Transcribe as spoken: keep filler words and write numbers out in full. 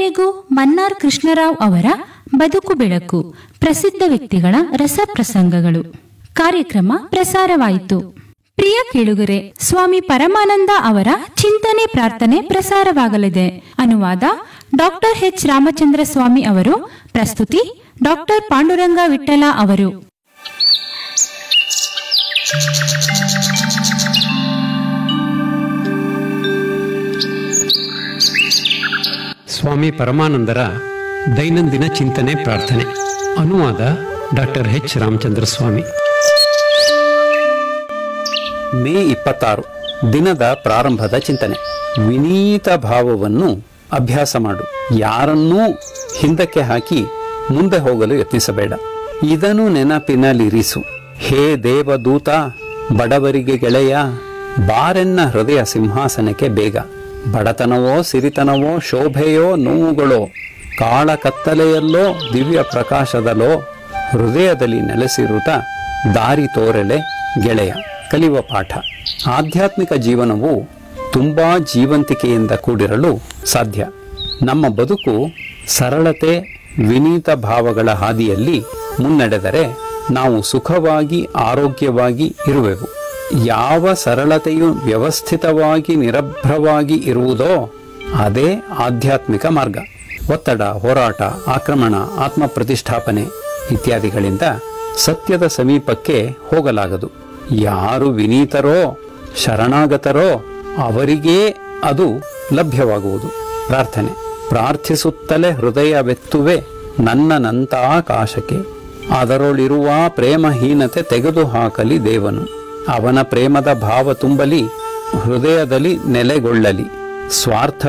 ಇದುವರೆಗೂ ಮನ್ನಾರ್ ಕೃಷ್ಣರಾವ್ ಅವರ ಬದುಕು ಬೆಳಕು ಪ್ರಸಿದ್ಧ ವ್ಯಕ್ತಿಗಳ ರಸಪ್ರಸಂಗಗಳು ಕಾರ್ಯಕ್ರಮ ಪ್ರಸಾರವಾಯಿತು. ಪ್ರಿಯ ಕೇಳುಗರೆ, ಸ್ವಾಮಿ ಪರಮಾನಂದ ಅವರ ಚಿಂತನೆ ಪ್ರಾರ್ಥನೆ ಪ್ರಸಾರವಾಗಲಿದೆ. ಅನುವಾದ ಡಾಕ್ಟರ್ ಎಚ್ ರಾಮಚಂದ್ರ ಸ್ವಾಮಿ ಅವರು. ಪ್ರಸ್ತುತಿ ಡಾಕ್ಟರ್ ಪಾಂಡುರಂಗ ವಿಠಲ ಅವರು. ಸ್ವಾಮಿ ಪರಮಾನಂದರ ದೈನಂದಿನ ಚಿಂತನೆ ಪ್ರಾರ್ಥನೆ. ಅನುವಾದ ಡಾಕ್ಟರ್ ಎಚ್ ರಾಮಚಂದ್ರ ಸ್ವಾಮಿ. ಮೇ ಇಪ್ಪತ್ತಾರು ದಿನದ ಪ್ರಾರಂಭದ ಚಿಂತನೆ. ವಿನೀತ ಭಾವವನ್ನು ಅಭ್ಯಾಸ ಮಾಡು. ಯಾರನ್ನೂ ಹಿಂದಕ್ಕೆ ಹಾಕಿ ಮುಂದೆ ಹೋಗಲು ಯತ್ನಿಸಬೇಡ. ಇದನ್ನು ನೆನಪಿನಲ್ಲಿರಿಸು. ಹೇ ದೇವದೂತ, ಬಡವರಿಗೆ ಗೆಳೆಯ, ಬಾರೆನ್ನ ಹೃದಯ ಸಿಂಹಾಸನಕ್ಕೆ ಬೇಗ. ಬಡತನವೋ ಸಿರಿತನವೋ ಶೋಭೆಯೋ ನೋವುಗಳೋ ಕಾಳ ಕತ್ತಲೆಯಲ್ಲೋ ದಿವ್ಯ ಪ್ರಕಾಶದಲ್ಲೋ ಹೃದಯದಲ್ಲಿ ನೆಲೆಸಿರುತ್ತ ದಾರಿ ತೋರೆಲೆ ಗೆಳೆಯ. ಕಲಿಯುವ ಪಾಠ. ಆಧ್ಯಾತ್ಮಿಕ ಜೀವನವು ತುಂಬಾ ಜೀವಂತಿಕೆಯಿಂದ ಕೂಡಿರಲು ಸಾಧ್ಯ. ನಮ್ಮ ಬದುಕು ಸರಳತೆ ವಿನೀತ ಭಾವಗಳ ಹಾದಿಯಲ್ಲಿ ಮುನ್ನಡೆದರೆ ನಾವು ಸುಖವಾಗಿ ಆರೋಗ್ಯವಾಗಿ ಇರುವೆವು. ಯಾವ ಸರಳತೆಯು ವ್ಯವಸ್ಥಿತವಾಗಿ ನಿರಭ್ರವಾಗಿ ಇರುವುದೋ ಅದೇ ಆಧ್ಯಾತ್ಮಿಕ ಮಾರ್ಗ. ಒತ್ತಡ, ಹೋರಾಟ, ಆಕ್ರಮಣ, ಆತ್ಮ ಪ್ರತಿಷ್ಠಾಪನೆ ಇತ್ಯಾದಿಗಳಿಂದ ಸತ್ಯದ ಸಮೀಪಕ್ಕೆ ಹೋಗಲಾಗದು. ಯಾರು ವಿನೀತರೋ ಶರಣಾಗತರೋ ಅವರಿಗೇ ಅದು ಲಭ್ಯವಾಗುವುದು. ಪ್ರಾರ್ಥನೆ. ಪ್ರಾರ್ಥಿಸುತ್ತಲೇ ಹೃದಯವೆತ್ತುವೆ ನನ್ನನಂತಾಕಾಶಕ್ಕೆ. ಅದರೊಳಿರುವ ಪ್ರೇಮಹೀನತೆ ತೆಗೆದುಹಾಕಲಿ ದೇವನು. ಅವನ ಪ್ರೇಮದ ಭಾವ ತುಂಬಲಿ, ಹೃದಯದಲ್ಲಿ ನೆಲೆಗೊಳ್ಳಲಿ. ಸ್ವಾರ್ಥ